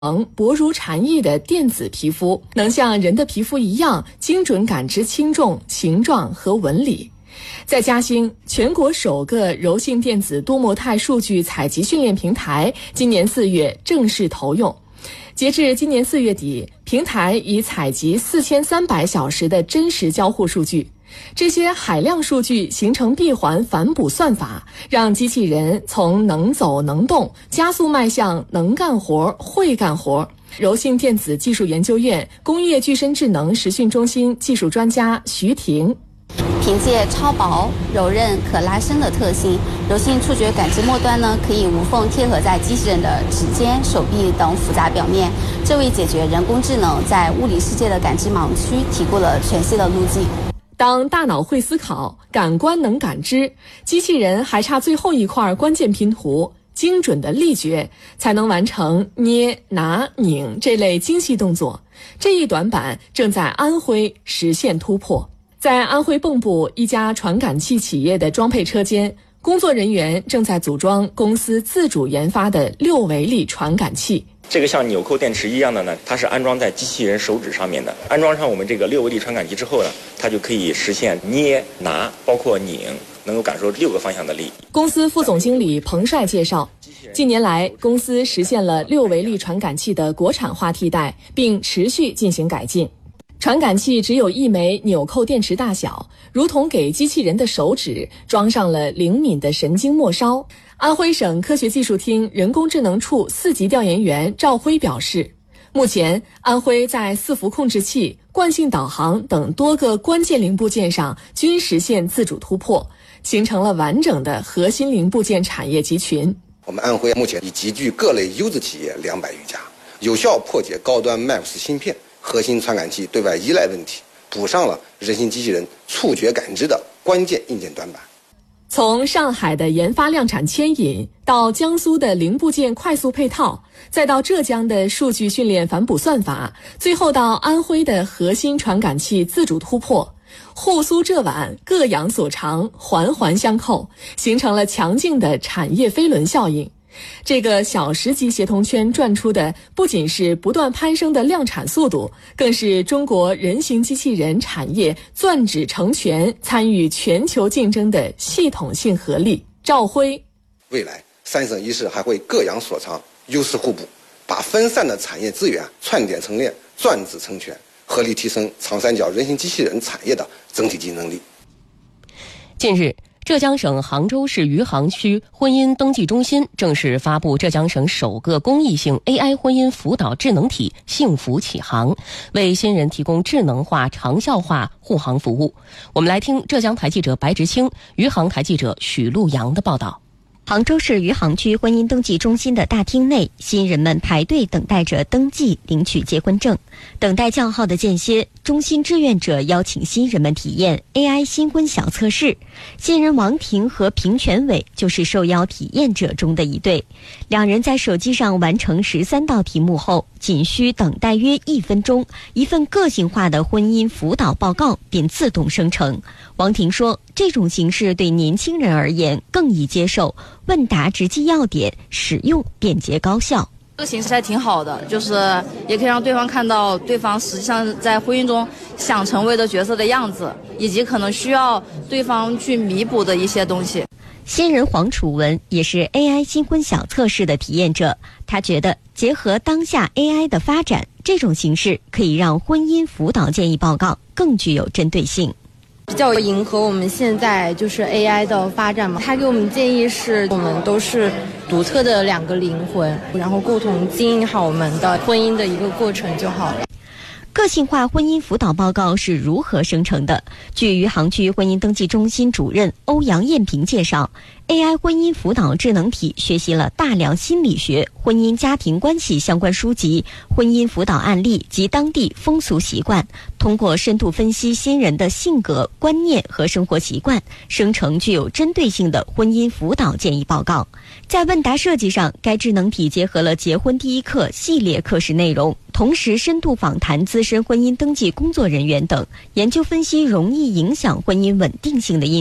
薄如蝉翼的电子皮肤，能像人的皮肤一样精准感知轻重、形状和纹理。在嘉兴，全国首个柔性电子多模态数据采集训练平台今年4月正式投用。截至今年4月底，平台已采集4300小时的真实交互数据。这些海量数据形成闭环反哺算法，让机器人从能走能动加速迈向能干活、会干活。柔性电子技术研究院工业具身智能实训中心技术专家徐婷， 凭借超薄、柔韧、可拉伸的特性，柔性触觉感知末端呢可以无缝贴合在机器人的指尖、手臂等复杂表面，这为解决人工智能在物理世界的感知盲区提供了全新的路径。 当大脑会思考，感官能感知，机器人还差最后一块关键拼图——精准的力觉，才能完成捏、拿、拧这类精细动作。这一短板正在安徽实现突破。在安徽蚌埠一家传感器企业的装配车间，工作人员正在组装公司自主研发的6维力传感器。 这个像纽扣电池一样的呢，它是安装在机器人手指上面的。安装上我们这个6维力传感器之后呢，它就可以实现捏、拿，包括拧，能够感受6个方向的力。 公司副总经理彭帅介绍，近年来公司实现了6维力传感器的国产化替代，并持续进行改进。传感器只有1枚纽扣电池大小，如同给机器人的手指装上了灵敏的神经末梢。安徽省科学技术厅人工智能处4级调研员赵辉表示，目前安徽在伺服控制器、惯性导航等多个关键零部件上均实现自主突破，形成了完整的核心零部件产业集群。 我们安徽目前已集聚各类优质企业200余家，有效破解高端 MAX 芯片核心传感器对外依赖问题，补上了人形机器人触觉感知的关键硬件短板。 从上海的研发量产牵引，到江苏的零部件快速配套，再到浙江的数据训练反哺算法，最后到安徽的核心传感器自主突破，沪苏浙皖各养所长，环环相扣，形成了强劲的产业飞轮效应。这个小10级协同圈转出的不仅是不断攀升的量产速度，更是中国人形机器人产业攥指成拳、参与全球竞争的系统性合力。赵辉， 未来3省1市还会各养所长，优势互补，把分散的产业资源串点成链，攥指成拳，合力提升长三角人形机器人产业的整体竞争力。 近日，浙江省杭州市余杭区婚姻登记中心正式发布浙江省首个公益性 AI 婚姻辅导智能体幸福启航，为新人提供智能化、长效化护航服务。我们来听浙江台记者白直清、余杭台记者许路阳的报道。 杭州市余杭区婚姻登记中心的大厅内，新人们排队等待着登记领取结婚证。等待叫号的间歇，中心志愿者邀请新人们体验 AI 新婚小测试。新人王婷和平全伟就是受邀体验者中的一对。两人在手机上完成13道题目后，仅需等待约1分钟，一份个性化的婚姻辅导报告便自动生成。王婷说，这种形式对年轻人而言更易接受，问答直击要点，使用便捷高效。 这个形式还挺好的，就是也可以让对方看到对方实际上在婚姻中想成为的角色的样子，以及可能需要对方去弥补的一些东西。 新人黄楚文也是 AI 新婚小测试的体验者，他觉得结合当下 AI 的发展，这种形式可以让婚姻辅导建议报告更具有针对性。 比较迎合我们现在就是 AI 的发展嘛，他给我们建议是我们都是独特的2个灵魂，然后共同经营好我们的婚姻的一个过程就好了。 个性化婚姻辅导报告是如何生成的？据余杭区婚姻登记中心主任欧阳艳萍介绍， AI 婚姻辅导智能体学习了大量心理学、婚姻家庭关系相关书籍、婚姻辅导案例及当地风俗习惯，通过深度分析新人的性格、观念和生活习惯，生成具有针对性的婚姻辅导建议报告。在问答设计上，该智能体结合了结婚第一课系列课时内容，同时深度访谈资深婚姻登记工作人员等，研究分析容易影响婚姻稳定性的因素，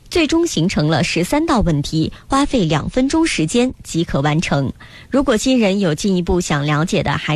最终形成了13道问题，花费2分钟时间即可完成。如果新人有进一步想了解的，还